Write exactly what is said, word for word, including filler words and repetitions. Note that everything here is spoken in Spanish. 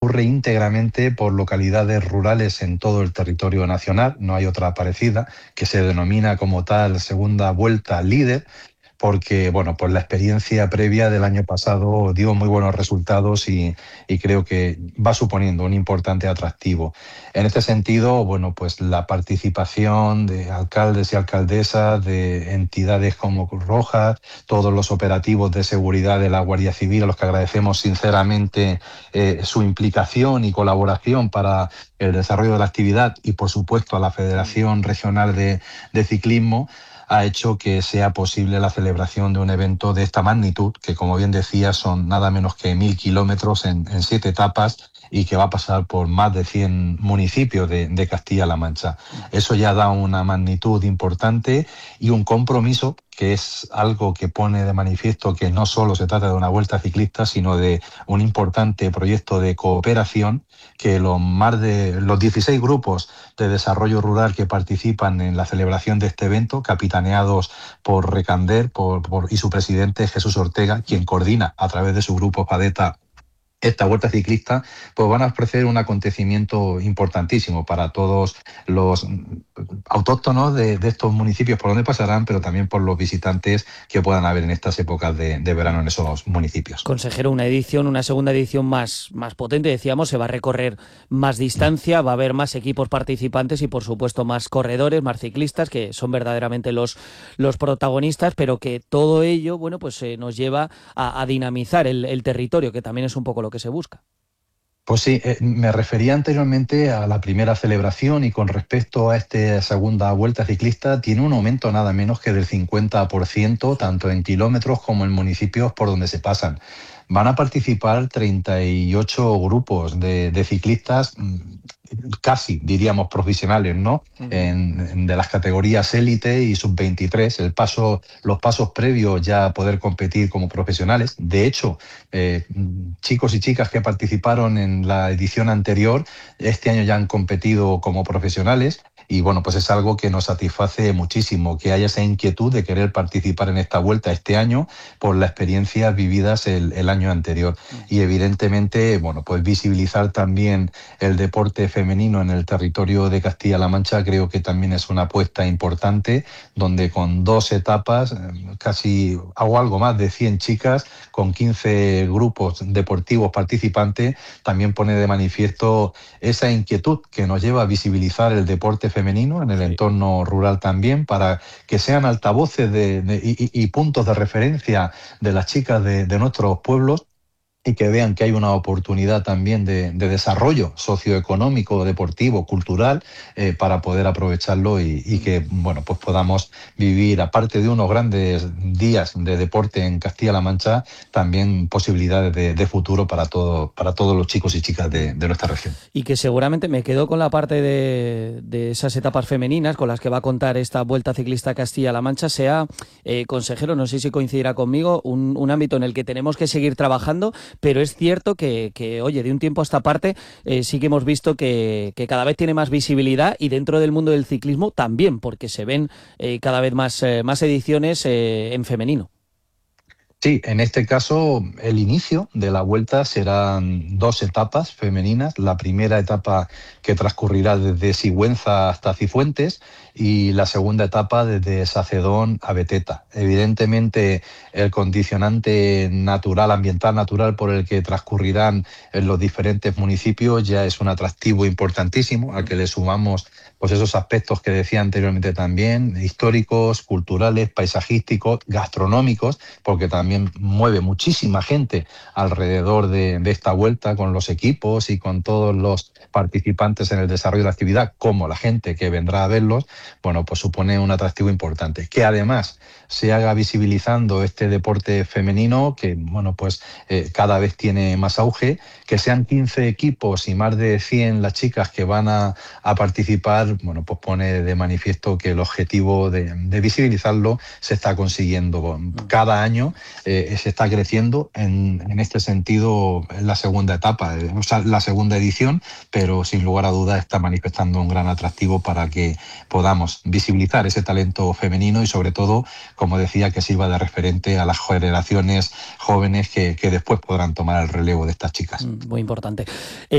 transcurre íntegramente por localidades rurales en todo el territorio nacional, no hay otra parecida, que se denomina como tal Segunda Vuelta Líder, porque bueno, pues la experiencia previa del año pasado dio muy buenos resultados y, y creo que va suponiendo un importante atractivo. En este sentido, bueno, pues la participación de alcaldes y alcaldesas, de entidades como Cruz Roja, todos los operativos de seguridad de la Guardia Civil, a los que agradecemos sinceramente eh, su implicación y colaboración para el desarrollo de la actividad, y por supuesto a la Federación Regional de, de Ciclismo, ha hecho que sea posible la celebración de un evento de esta magnitud, que como bien decía son nada menos que mil kilómetros en, en siete etapas y que va a pasar por más de cien municipios de, de Castilla-La Mancha. Eso ya da una magnitud importante y un compromiso, que es algo que pone de manifiesto que no solo se trata de una vuelta ciclista, sino de un importante proyecto de cooperación, que los más de los dieciséis grupos de desarrollo rural que participan en la celebración de este evento, capitaneados por Recander por, por, y su presidente Jesús Ortega, quien coordina a través de su grupo FADETA esta vuelta ciclista, pues van a ofrecer un acontecimiento importantísimo para todos los autóctonos de, de estos municipios por donde pasarán, pero también por los visitantes que puedan haber en estas épocas de, de verano en esos municipios. Consejero, una edición, una segunda edición más, más potente, decíamos, se va a recorrer más distancia, va a haber más equipos participantes y por supuesto más corredores, más ciclistas, que son verdaderamente los, los protagonistas, pero que todo ello, bueno, pues eh, nos lleva a, a dinamizar el, el territorio, que también es un poco lo que se busca. Pues sí, eh, me refería anteriormente a la primera celebración, y con respecto a esta segunda vuelta ciclista tiene un aumento nada menos que del cincuenta por ciento, tanto en kilómetros como en municipios por donde se pasan. Van a participar treinta y ocho grupos de, de ciclistas, casi diríamos profesionales, ¿no? Uh-huh. En, en de las categorías élite y sub veintitrés, el paso, los pasos previos ya a poder competir como profesionales. De hecho, eh, chicos y chicas que participaron en la edición anterior, este año ya han competido como profesionales. Y bueno, pues es algo que nos satisface muchísimo, que haya esa inquietud de querer participar en esta vuelta este año por las experiencias vividas el, el año anterior. Y evidentemente, bueno, pues visibilizar también el deporte femenino en el territorio de Castilla-La Mancha creo que también es una apuesta importante, donde con dos etapas, casi hago algo más de cien chicas, con quince grupos deportivos participantes, también pone de manifiesto esa inquietud que nos lleva a visibilizar el deporte femenino femenino en el sí. entorno rural también, para que sean altavoces de, de, y, y puntos de referencia de las chicas de, de nuestros pueblos, y que vean que hay una oportunidad también de, de desarrollo socioeconómico, deportivo, cultural, eh, para poder aprovecharlo y, y que bueno, pues podamos vivir, aparte de unos grandes días de deporte en Castilla-La Mancha, también posibilidades de, de futuro para, todo, para todos los chicos y chicas de, de nuestra región. Y que seguramente me quedo con la parte de, de esas etapas femeninas con las que va a contar esta Vuelta Ciclista Castilla-La Mancha, sea, eh, consejero, no sé si coincidirá conmigo, un, un ámbito en el que tenemos que seguir trabajando. Pero es cierto que, que, oye, de un tiempo a esta parte eh, sí que hemos visto que, que cada vez tiene más visibilidad, y dentro del mundo del ciclismo también, porque se ven eh, cada vez más, eh, más ediciones eh, en femenino. Sí, en este caso el inicio de la vuelta serán dos etapas femeninas. La primera etapa, que transcurrirá desde Sigüenza hasta Cifuentes, y la segunda etapa desde Sacedón a Beteta. Evidentemente el condicionante natural, ambiental natural por el que transcurrirán en los diferentes municipios ya es un atractivo importantísimo, al que le sumamos pues esos aspectos que decía anteriormente también, históricos, culturales, paisajísticos, gastronómicos, porque también mueve muchísima gente alrededor de, de esta vuelta, con los equipos y con todos los participantes en el desarrollo de la actividad, como la gente que vendrá a verlos. Bueno, pues supone un atractivo importante. Que además se haga visibilizando este deporte femenino, que bueno, pues eh, cada vez tiene más auge, que sean quince equipos y más de cien las chicas que van a, a participar, bueno, pues pone de manifiesto que el objetivo de, de visibilizarlo se está consiguiendo. Cada año eh, se está creciendo en, en este sentido en la segunda etapa, eh, o sea, la segunda edición, pero sin lugar a dudas está manifestando un gran atractivo para que podamos visibilizar ese talento femenino y sobre todo, como decía, que sirva de referente a las generaciones jóvenes que, que después podrán tomar el relevo de estas chicas. Muy importante.